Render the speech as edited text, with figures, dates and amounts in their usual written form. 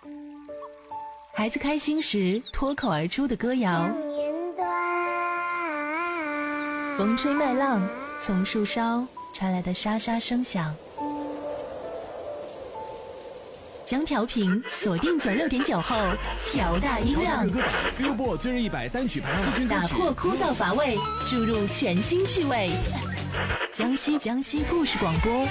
孩子开心时脱口而出的歌谣，风吹麦浪，从树梢传来的沙沙声响。将调频锁定96.9后，调大音量， Billboard 最热100单曲排行， 打破枯燥乏味，注入全新趣味。江西故事广播